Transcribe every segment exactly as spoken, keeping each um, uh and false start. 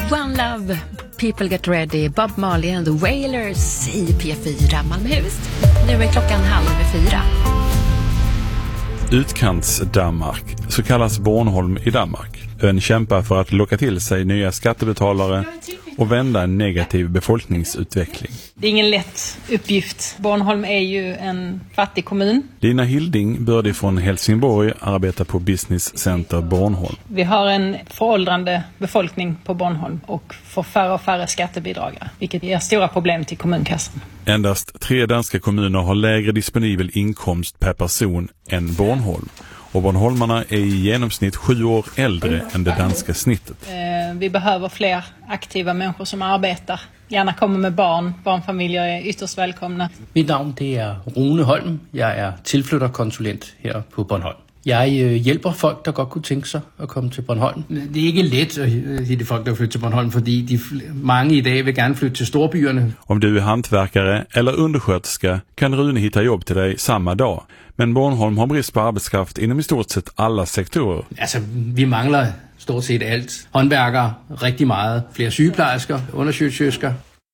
One Love, People Get Ready, Bob Marley and the Wailers i P fyra Malmöhus. Nu är klockan halv fyra. Utkants-Danmark, så kallas Bornholm i Danmark. Ön kämpar för att locka till sig nya skattebetalare och vända en negativ befolkningsutveckling. Det är ingen lätt uppgift. Bornholm är ju en fattig kommun. Lina Hilding började från Helsingborg arbeta på Business Center Bornholm. Vi har en föråldrande befolkning på Bornholm och får färre och färre skattebidragare, vilket ger stora problem till kommunkassan. Endast tre danska kommuner har lägre disponibel inkomst per person än Bornholm. Och Bornholmarna är i genomsnitt sju år äldre än det danska snittet. Vi behöver fler aktiva människor som arbetar. Gärna kommer med barn. Barnfamiljer är ytterst välkomna. Mitt namn det är Rune Holm. Jag är tillflyttarkonsulent här på Bornholm. Jag hjälper folk, der godt kunne tænke sig at komme til Bornholm. Det er ikke let at hitte folk, der flytter til Bornholm, fordi de mange i dag vil gerne flytte til storbyerne. Om du är hantverkare eller undersköterska kan Rune hitta jobb till dig samma dag. Men Bornholm har brist på arbetskraft inom i stort sett alla sektorer. Altså, vi mangler stort set alt. Håndværkere, rigtig meget. Flere sygeplejersker, undersøgelser.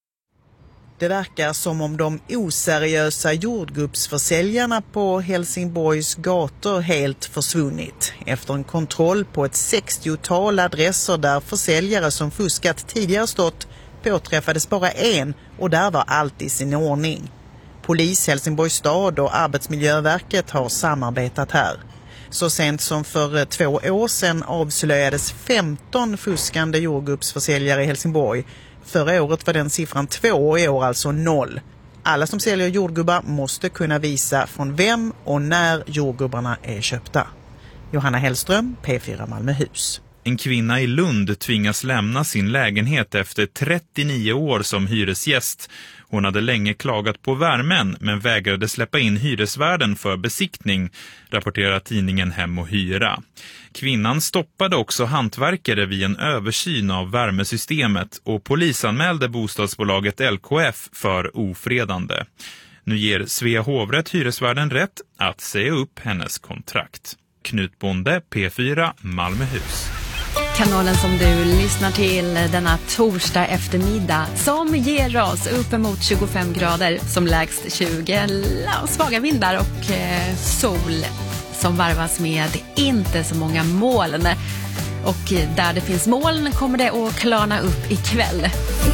Det verkar som om de oseriösa jordgubbsförsäljarna på Helsingborgs gator helt försvunnit. Efter en kontroll på ett sextiotal adresser där försäljare som fuskat tidigare stått påträffades bara en, och där var allt i sin ordning. Polis, Helsingborgs stad och Arbetsmiljöverket har samarbetat här. Så sent som för två år sedan avslöjades femton fuskande jordgubbsförsäljare i Helsingborg. Förra året var den siffran två och i år alltså noll. Alla som säljer jordgubbar måste kunna visa från vem och när jordgubbarna är köpta. Johanna Hellström, P fyra Malmöhus. En kvinna i Lund tvingas lämna sin lägenhet efter trettionio år som hyresgäst. Hon hade länge klagat på värmen men vägrade släppa in hyresvärden för besiktning, rapporterar tidningen Hem och Hyra. Kvinnan stoppade också hantverkare vid en översyn av värmesystemet och polisanmälde bostadsbolaget L K F för ofredande. Nu ger Svea hovrätt hyresvärden rätt att säga upp hennes kontrakt. Knut Bonde, P fyra Malmöhus. Kanalen som du lyssnar till denna torsdag eftermiddag som ger oss uppemot tjugofem grader, som lägst tjugo, svaga vindar och eh, sol som varvas med inte så många moln. Och där det finns moln kommer det att klarna upp ikväll.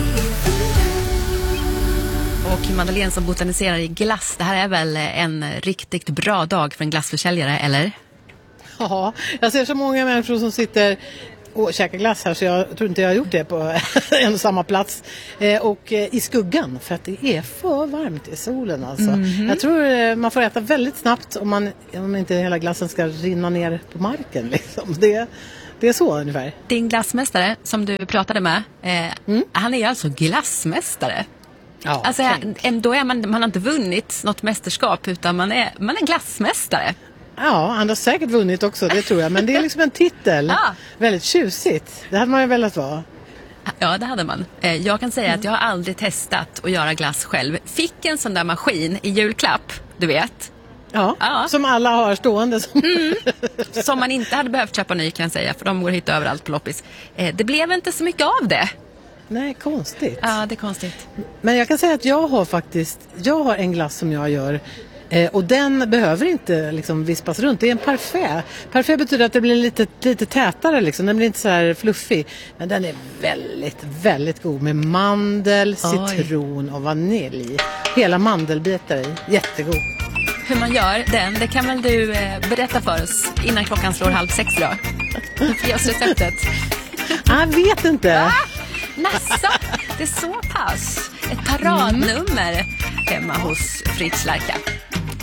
Och Madeleine som botaniserar i glass, det här är väl en riktigt bra dag för en glassförsäljare, eller? Ja, jag ser så många människor som sitter och käkar glass här, så jag tror inte jag har gjort det på en och samma plats. Eh, och eh, i skuggan, för att det är för varmt i solen alltså. Mm-hmm. Jag tror eh, man får äta väldigt snabbt om, man, om inte hela glassen ska rinna ner på marken. Liksom. Det, det är så ungefär. Din glassmästare som du pratade med, eh, mm. han är alltså glassmästare. Ja, alltså, då är man, man har inte vunnit något mästerskap, utan man är, man är glassmästare. Ja, han har säkert vunnit också, det tror jag. Men det är liksom en titel. Ja. Väldigt tjusigt. Det hade man ju velat vara. Ja, det hade man. Jag kan säga mm. att jag har aldrig testat att göra glass själv. Fick en sån där maskin i julklapp, du vet. Ja, ja. Som alla har stående. Som... Mm. Som man inte hade behövt köpa ny, kan jag säga. För de går hit överallt på loppis. Det blev inte så mycket av det. Nej, konstigt. Ja, det är konstigt. Men jag kan säga att jag har faktiskt, jag har en glass som jag gör. Eh, och den behöver inte liksom vispas runt. Det är en parfait. Parfait betyder att det blir lite, lite tätare liksom. Den blir inte så här fluffig. Men den är väldigt, väldigt god. Med mandel, citron Oj. och vanilj. Hela mandelbitar i. Jättegod. Hur man gör den, det kan väl du eh, berätta för oss innan klockan slår halv sex då? Ge oss receptet. Jag vet inte. Va? Nassa, det är så pass. Ett paradnummer hemma hos Fritz Lärka.